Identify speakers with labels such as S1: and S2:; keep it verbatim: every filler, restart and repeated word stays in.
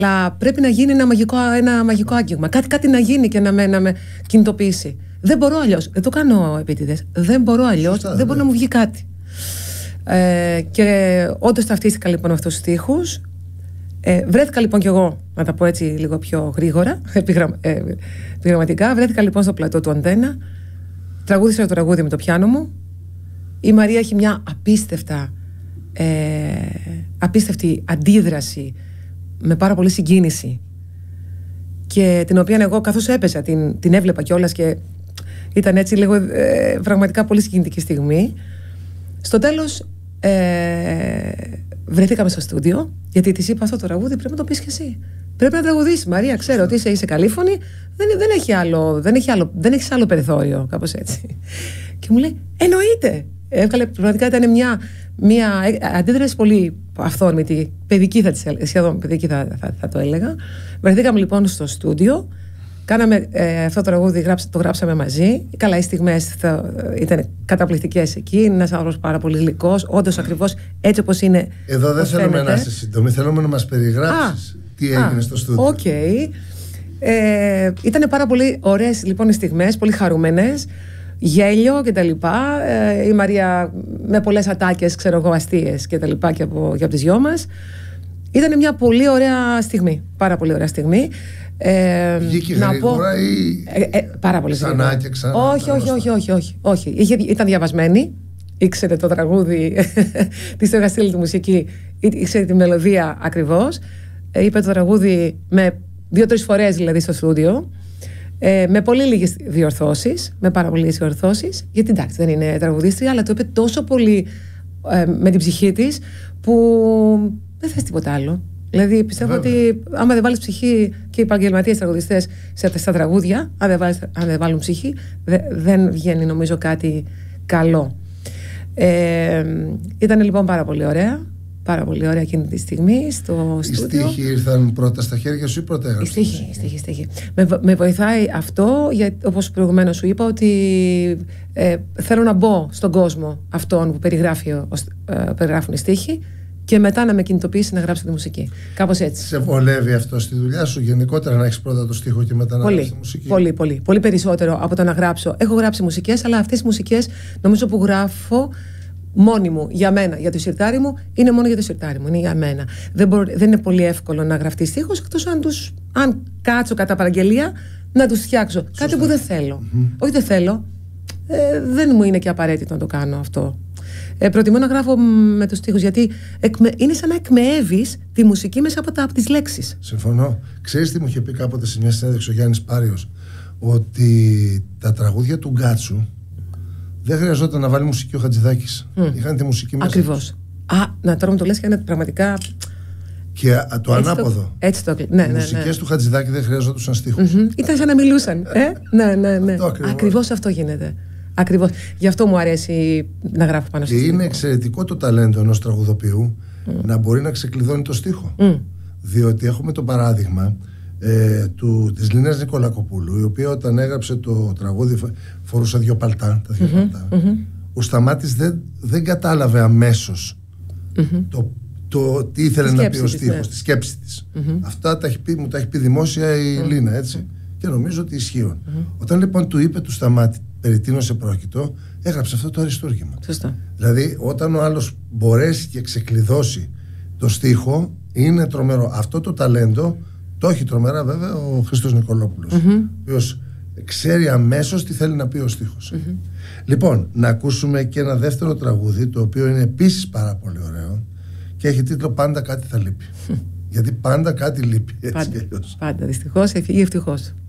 S1: Αλλά πρέπει να γίνει ένα μαγικό, ένα μαγικό άγγιγμα. Κάτι, κάτι να γίνει και να με, να με κινητοποιήσει. Δεν μπορώ αλλιώς. Δεν το κάνω επίτηδες. Δεν μπορώ αλλιώς. Δεν ναι. μπορεί να μου βγει κάτι. Ε, και όντως ταυτίστηκα λοιπόν με αυτούς τους στίχους. Ε, βρέθηκα λοιπόν κι εγώ, να τα πω έτσι λίγο πιο γρήγορα, επιγραμ, ε, επιγραμματικά. Βρέθηκα λοιπόν στο πλατό του Αντένα. Τραγούδισα το τραγούδι με το πιάνο μου. Η Μαρία έχει μια απίστευτα, ε, απίστευτη αντίδραση, με πάρα πολύ συγκίνηση, και την οποία εγώ καθώς έπαιζα την, την έβλεπα κιόλας και ήταν έτσι λίγο ε, πραγματικά πολύ συγκινητική στιγμή. Στο τέλος ε, βρεθήκαμε στο στούντιο, γιατί της είπα: αυτό το τραγούδι πρέπει να το πεις και εσύ. Πρέπει να τραγουδήσεις, Μαρία. Ξέρω ότι είσαι, είσαι καλήφωνη, δεν, δεν, έχει άλλο, δεν, έχει άλλο, δεν έχεις άλλο περιθώριο, κάπως έτσι. Και μου λέει: εννοείται. Έβγαλε, πραγματικά ήταν μια, μια αντίδραση πολύ αυθόρμητη, παιδική θα της έλεγα, σχεδόν παιδική θα, θα, θα το έλεγα. Βρεθήκαμε λοιπόν στο στούντιο, κάναμε ε, αυτό το τραγούδι, το γράψαμε μαζί. Καλά, οι στιγμές θα, ήταν καταπληκτικές εκεί. Είναι ένας άνθρωπος πάρα πολύ γλυκός, όντως ακριβώς έτσι όπως είναι.
S2: Εδώ δεν θέλουμε φαίνεται. Να είσαι σύντομη, θέλουμε να μας περιγράψεις α, τι έγινε α, στο στούντιο.
S1: Οκ. Okay. Ε, ήταν πάρα πολύ ωραίες λοιπόν οι στιγμές, πολύ χαρούμενες. Γέλιο και τα λοιπά. Ε, η Μαρία με πολλές ατάκες, ξέρω εγώ, αστείες και τα λοιπά και από, και από τις δυο μας. Ήταν μια πολύ ωραία στιγμή. Πάρα πολύ ωραία στιγμή.
S2: Ε, Βγήκε
S1: να
S2: γρήγορα
S1: πω,
S2: ή
S1: ε, ε, πάρα πολύ
S2: ξανά
S1: γρήγορα.
S2: Και ξανά.
S1: Όχι, όχι, όχι, όχι, όχι, όχι. Είχε, ήταν διαβασμένη. Ήξερε το τραγούδι της στο στυλ του μουσική. Ήξερε τη μελωδία ακριβώς. Ε, είπε το τραγούδι με δύο-τρεις φορές δηλαδή στο στούντιο. Ε, με πολύ λίγες διορθώσεις, με πάρα πολύ λίγες διορθώσεις, γιατί εντάξει δεν είναι τραγουδίστρια, αλλά το είπε τόσο πολύ ε, με την ψυχή της, που δεν θες τίποτα άλλο. Δηλαδή πιστεύω Βέβαια. ότι άμα δεν βάλεις ψυχή, και οι επαγγελματίες τραγουδιστές στα, στα τραγούδια, αν δεν, βάλεις, αν δεν βάλουν ψυχή, δε, δεν βγαίνει νομίζω κάτι καλό. Ε, ήταν λοιπόν πάρα πολύ ωραία. Πάρα πολύ ωραία εκείνη τη στιγμή στο στούντιο.
S2: Οι στίχοι ήρθαν πρώτα στα χέρια σου ή πρώτα έγραψες?
S1: Οι στίχοι, οι στίχοι, οι στίχοι. Με, με βοηθάει αυτό, γιατί όπως προηγουμένως σου είπα, ότι ε, θέλω να μπω στον κόσμο αυτόν που περιγράφει, ε, περιγράφουν οι στίχοι, και μετά να με κινητοποιήσει να γράψω τη μουσική. Κάπως έτσι.
S2: Σε βολεύει αυτό στη δουλειά σου γενικότερα, να έχεις πρώτα το στίχο και μετά να
S1: πολύ,
S2: γράψεις τη μουσική?
S1: Πολύ, πολύ. Πολύ περισσότερο από το να γράψω. Έχω γράψει μουσικές, αλλά αυτές οι μουσικές νομίζω που γράφω μόνη μου, για μένα, για το σιρτάρι μου, είναι μόνο για το σιρτάρι μου, είναι για μένα. Δεν, μπορώ, δεν είναι πολύ εύκολο να γραφτεί στίχος, εκτός αν, τους, αν κάτσω κατά παραγγελία να τους φτιάξω. Σωστά. Κάτι που δεν θέλω. Mm-hmm. Όχι δεν θέλω, ε, δεν μου είναι και απαραίτητο να το κάνω αυτό. Ε, προτιμώ να γράφω με τους στίχους, γιατί εκμε, είναι σαν να εκμεεύεις τη μουσική μέσα από, τα, από τις λέξεις.
S2: Συμφωνώ. Ξέρεις τι μου είχε πει κάποτε σε μια συνέντευξη ο Γιάννης Πάριος? Ότι τα τραγούδια του Γκάτσου δεν χρειαζόταν να βάλει μουσική ο Χατζηδάκης. Mm. Είχαν τη μουσική μέσα.
S1: Ακριβώς. Α, να τώρα μου το λες και είναι πραγματικά.
S2: Και α, το έτσι ανάποδο.
S1: Το, έτσι το ναι,
S2: Οι
S1: ναι,
S2: μουσικές
S1: ναι.
S2: του Χατζηδάκη δεν χρειαζόταν στίχους.
S1: Mm-hmm. Ήταν σαν να μιλούσαν. Ε? ναι, ναι, ναι.
S2: Αυτό ακριβώς.
S1: Ακριβώς αυτό γίνεται. Ακριβώς. Γι' αυτό μου αρέσει να γράφω πάνω στο
S2: στίχο. Και
S1: στίχο.
S2: είναι εξαιρετικό το ταλέντο ενός τραγουδοποιού mm. να μπορεί να ξεκλειδώνει το στίχο. Mm. Διότι έχουμε το παράδειγμα Ε, του, της Λίνας Νικολακοπούλου, η οποία όταν έγραψε το τραγούδι φορούσε δύο παλτά, τα δύο mm-hmm, παλτά. Mm-hmm. Ο Σταμάτης δεν, δεν κατάλαβε αμέσως mm-hmm. το, το τι ήθελε τη να πει ο στίχος, τη σκέψη της. Mm-hmm. Αυτά τα έχει πει, μου τα έχει πει δημόσια η mm-hmm. Λίνα, έτσι. Mm-hmm. Και νομίζω ότι ισχύουν. Mm-hmm. Όταν λοιπόν του είπε του Σταμάτη περί τίνος επρόκειτο, έγραψε αυτό το αριστούργημα.
S1: Σωστά.
S2: Δηλαδή όταν ο άλλος μπορέσει και ξεκλειδώσει το στίχο, είναι τρομερό. Αυτό το ταλέντο το έχει τρομερά βέβαια ο Χρήστος Νικολόπουλος, mm-hmm. ο οποίος ξέρει αμέσως τι θέλει να πει ο στίχος. Mm-hmm. Λοιπόν, να ακούσουμε και ένα δεύτερο τραγούδι, το οποίο είναι επίσης πάρα πολύ ωραίο και έχει τίτλο «Πάντα κάτι θα λείπει». Γιατί πάντα κάτι λείπει, έτσι
S1: πάντα,
S2: και αλλιώς.
S1: Πάντα, δυστυχώς ή ευτυχώς.